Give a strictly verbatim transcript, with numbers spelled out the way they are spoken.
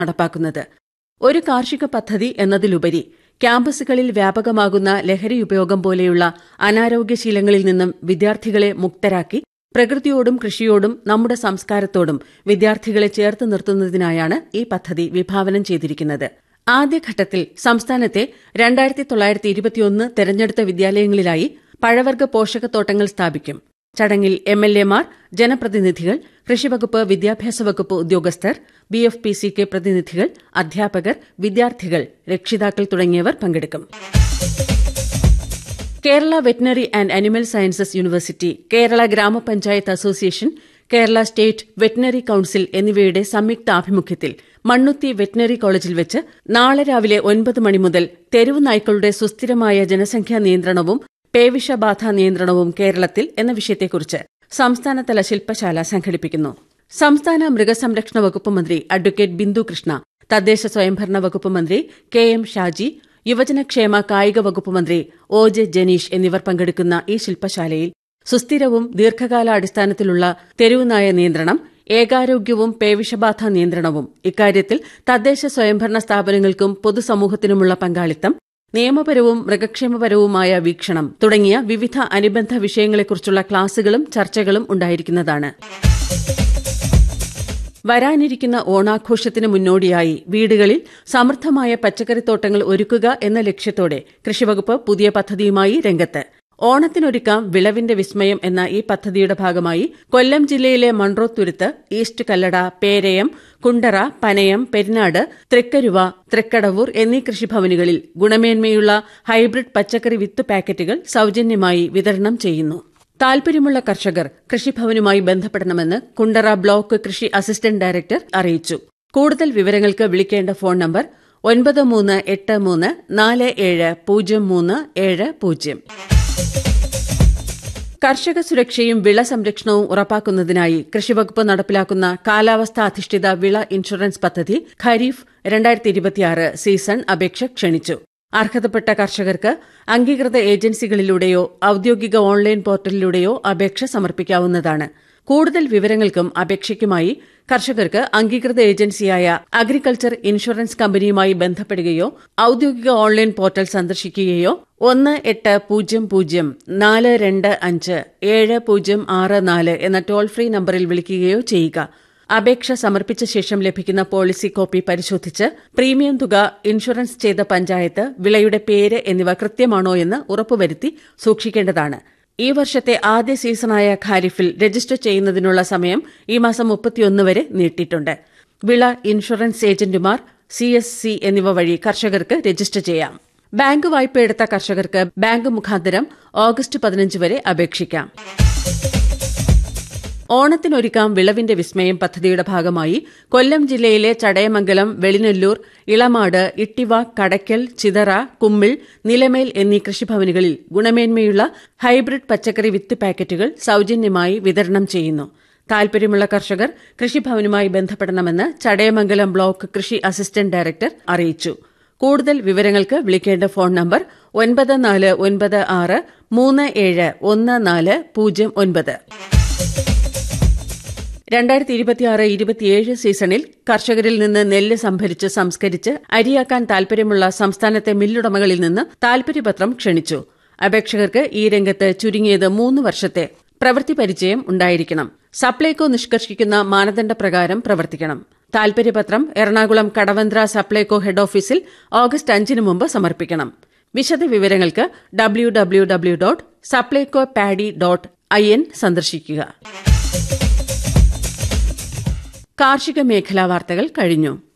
നടപ്പാക്കുന്നത്. ഒരു കാർഷിക പദ്ധതി എന്നതിലുപരി ക്യാമ്പസുകളിൽ വ്യാപകമാകുന്ന ലഹരി ഉപയോഗം പോലെയുള്ള അനാരോഗ്യശീലങ്ങളിൽ നിന്നും വിദ്യാർത്ഥികളെ മുക്തരാക്കി പ്രകൃതിയോടും കൃഷിയോടും നമ്മുടെ സംസ്കാരത്തോടും വിദ്യാർത്ഥികളെ ചേർത്ത് നിർത്തുന്നതിനായാണ് ഈ പദ്ധതി വിഭാവനം ചെയ്തിരിക്കുന്നത്. ആദ്യഘട്ടത്തിൽ സംസ്ഥാനത്തെ രണ്ടായിരത്തി തൊള്ളായിരത്തി ഇരുപത്തിയൊന്ന് തെരഞ്ഞെടുത്ത വിദ്യാലയങ്ങളിലായി പഴവർഗ്ഗ പോഷകത്തോട്ടങ്ങൾ സ്ഥാപിക്കും. ചടങ്ങിൽ എം എൽ എമാർ, ജനപ്രതിനിധികൾ, കൃഷിവകുപ്പ്, വിദ്യാഭ്യാസ വകുപ്പ് ഉദ്യോഗസ്ഥർ, B F P C K പ്രതിനിധികൾ, അധ്യാപകർ, വിദ്യാർത്ഥികൾ, രക്ഷിതാക്കൾ തുടങ്ങിയവർ പങ്കെടുക്കും. Kerala veterinary and animal sciences university, Kerala ഗ്രാമപഞ്ചായത്ത് association, Kerala state veterinary council എന്നിവയുടെ സംയുക്താഭിമുഖ്യത്തിൽ മണ്ണുത്തി വെറ്റിനറി കോളേജിൽ വെച്ച് നാളെ രാവിലെ ഒൻപത് മണി മുതൽ തെരുവ് നായ്ക്കളുടെ സുസ്ഥിരമായ ജനസംഖ്യാ നിയന്ത്രണവും പേവിഷബാധ നിയന്ത്രണവും കേരളത്തിൽ എന്ന വിഷയത്തെക്കുറിച്ച് സംസ്ഥാനതല ശില്പശാല സംഘടിപ്പിക്കുന്നു. സംസ്ഥാന മൃഗസംരക്ഷണ വകുപ്പ് മന്ത്രി അഡ്വക്കേറ്റ് ബിന്ദു കൃഷ്ണ, തദ്ദേശ സ്വയംഭരണ വകുപ്പ് മന്ത്രി കെ എം ഷാജി, യുവജനക്ഷേമ കായിക വകുപ്പ് മന്ത്രി ഒ ജെ ജനീഷ് എന്നിവർ പങ്കെടുക്കുന്ന ഈ ശില്പശാലയിൽ സുസ്ഥിരവും ദീർഘകാലാടിസ്ഥാനത്തിലുള്ള തെരുവുനായ നിയന്ത്രണം, ഏകാരോഗ്യവും പേവിഷബാധ നിയന്ത്രണവും, ഇക്കാര്യത്തിൽ തദ്ദേശ സ്വയംഭരണ സ്ഥാപനങ്ങൾക്കും പൊതുസമൂഹത്തിനുമുള്ള പങ്കാളിത്തം, നിയമപരവും മൃഗക്ഷേമപരവുമായ വീക്ഷണം തുടങ്ങിയ വിവിധ അനുബന്ധ വിഷയങ്ങളെക്കുറിച്ചുള്ള ക്ലാസുകളും ചർച്ചകളും ഉണ്ടായിരിക്കുന്നതാണ്. വരാനിരിക്കുന്ന ഓണാഘോഷത്തിന് മുന്നോടിയായി വീടുകളിൽ സമൃദ്ധമായ പച്ചക്കറിത്തോട്ടങ്ങൾ ഒരുക്കുക എന്ന ലക്ഷ്യത്തോടെ കൃഷിവകുപ്പ് പുതിയ പദ്ധതിയുമായി രംഗത്ത്. ഓണത്തിനൊരുക്കാം വിളവിന്റെ വിസ്മയം എന്ന ഈ പദ്ധതിയുടെ ഭാഗമായി കൊല്ലം ജില്ലയിലെ മൺട്രോത്തുരുത്ത്, ഈസ്റ്റ് കല്ലട, പേരയം, കുണ്ടറ, പനയം, പെരിനാട്, തൃക്കരുവ, തൃക്കടവൂർ എന്നീ കൃഷിഭവനുകളിൽ ഗുണമേന്മയുള്ള ഹൈബ്രിഡ് പച്ചക്കറി വിത്ത് പാക്കറ്റുകൾ സൌജന്യമായി വിതരണം ചെയ്യുന്നു. താൽപര്യമുള്ള കർഷകർ കൃഷിഭവനുമായി ബന്ധപ്പെടണമെന്ന് കുണ്ടറ ബ്ലോക്ക് കൃഷി അസിസ്റ്റന്റ് ഡയറക്ടർ അറിയിച്ചു. കൂടുതൽ വിവരങ്ങൾക്ക് വിളിക്കേണ്ട ഫോൺ നമ്പർ ഒൻപത് മൂന്ന് എട്ട് മൂന്ന് നാല് ഏഴ് പൂജ്യം മൂന്ന് ഏഴ് പൂജ്യം. കർഷക സുരക്ഷയും വിള സംരക്ഷണവും ഉറപ്പാക്കുന്നതിനായി കൃഷിവകുപ്പ് നടപ്പിലാക്കുന്ന കാലാവസ്ഥാ അധിഷ്ഠിത വിള ഇൻഷുറൻസ് പദ്ധതി ഖരീഫ് രണ്ടായിരത്തി ഇരുപത്തിയാറ് സീസൺ അപേക്ഷ ക്ഷണിച്ചു. അർഹതപ്പെട്ട കർഷകർക്ക് അംഗീകൃത ഏജൻസികളിലൂടെയോ ഔദ്യോഗിക ഓൺലൈൻ പോർട്ടലിലൂടെയോ അപേക്ഷ സമർപ്പിക്കാവുന്നതാണ്. കൂടുതൽ വിവരങ്ങൾക്കും അപേക്ഷയ്ക്കുമായി കർഷകർക്ക് അംഗീകൃത ഏജൻസിയായ അഗ്രികൾച്ചർ ഇൻഷുറൻസ് കമ്പനിയുമായി ബന്ധപ്പെടുകയോ ഔദ്യോഗിക ഓൺലൈൻ പോർട്ടൽ സന്ദർശിക്കുകയോ ഒന്ന് എട്ട് പൂജ്യം പൂജ്യം നാല് രണ്ട് അഞ്ച് ഏഴ് പൂജ്യം ആറ് നാല് എന്ന ടോൾ ഫ്രീ നമ്പറിൽ വിളിക്കുകയോ ചെയ്യുക. അപേക്ഷ സമർപ്പിച്ച ശേഷം ലഭിക്കുന്ന പോളിസി കോപ്പി പരിശോധിച്ച് പ്രീമിയം തുക, ഇൻഷുറൻസ് ചെയ്ത പഞ്ചായത്ത്, വിളയുടെ പേര് എന്നിവ കൃത്യമാണോ എന്ന് ഉറപ്പുവരുത്തി സൂക്ഷിക്കേണ്ടതാണ്. ഈ വർഷത്തെ ആദ്യ സീസണായ ഖാരിഫിൽ രജിസ്റ്റർ ചെയ്യുന്നതിനുള്ള സമയം ഈ മാസം മുപ്പത്തിയൊന്ന് വരെ നീട്ടിയിട്ടുണ്ട്. വിള ഇൻഷുറൻസ് ഏജന്റുമാർ, സി എസ് സി എന്നിവ വഴി കർഷകർക്ക് രജിസ്റ്റർ ചെയ്യാം. ബാങ്ക് വായ്പയെടുത്ത കർഷകർക്ക് ബാങ്ക് മുഖാന്തരം ഓഗസ്റ്റ് പതിനഞ്ച് വരെ അപേക്ഷിക്കാം. ഓണത്തിനൊരുക്കാം വിളവിന്റെ വിസ്മയം പദ്ധതിയുടെ ഭാഗമായി കൊല്ലം ജില്ലയിലെ ചടയമംഗലം, വെളിനെല്ലൂർ, ഇളമാട്, ഇട്ടിവ, കടയ്ക്കൽ, ചിതറ, കുമ്മിൾ, നിലമേൽ എന്നീ കൃഷിഭവനുകളിൽ ഗുണമേന്മയുള്ള ഹൈബ്രിഡ് പച്ചക്കറി വിത്ത് പാക്കറ്റുകൾ സൌജന്യമായി വിതരണം ചെയ്യുന്നു. താൽപര്യമുള്ള കർഷകർ കൃഷിഭവനുമായി ബന്ധപ്പെടണമെന്ന് ചടയമംഗലം ബ്ലോക്ക് കൃഷി അസിസ്റ്റന്റ് ഡയറക്ടർ അറിയിച്ചു. കൂടുതൽ വിവരങ്ങൾക്ക് വിളിക്കേണ്ട ഫോൺ നമ്പർ ഒൻപത് നാല് ഒൻപത് ആറ് മൂന്ന് ഏഴ് ഒന്ന് നാല് പൂജ്യം ഒൻപത്. രണ്ടായിരത്തി ഇരുപത്തിയാറ് ഇരുപത്തിയേഴ് സീസണിൽ കർഷകരിൽ നിന്ന് നെല്ല് സംഭരിച്ച് സംസ്കരിച്ച് അരിയാക്കാൻ താൽപര്യമുള്ള സംസ്ഥാനത്തെ മില്ലുടമകളിൽ നിന്ന് താൽപര്യപത്രം ക്ഷണിച്ചു. അപേക്ഷകർക്ക് ഈ രംഗത്ത് ചുരുങ്ങിയത് മൂന്ന് വർഷത്തെ പ്രവൃത്തി പരിചയം ഉണ്ടായിരിക്കണം. സപ്ലൈകോ നിഷ്കർഷിക്കുന്ന മാനദണ്ഡപ്രകാരം പ്രവർത്തിക്കണം. താൽപര്യപത്രം എറണാകുളം കടവന്ത്ര സപ്ലൈകോ ഹെഡ് ഓഫീസിൽ ഓഗസ്റ്റ് അഞ്ചിന് മുമ്പ് സമർപ്പിക്കണം. വിശദ വിവരങ്ങൾക്ക് W W W dot Supplyco paddy dot I N സന്ദർശിക്കുക. കാർഷിക മേഖലാ വാർത്തകൾ കഴിഞ്ഞു.